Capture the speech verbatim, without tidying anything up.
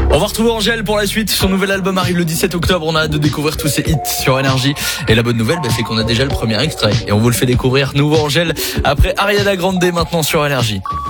On va retrouver Angèle pour la suite. Son nouvel album arrive le dix-sept octobre. On a hâte de découvrir tous ses hits sur Énergie. Et la bonne nouvelle, bah, c'est qu'on a déjà le premier extrait. Et on vous le fait découvrir. Nouveau Angèle après Ariana Grande maintenant sur Énergie.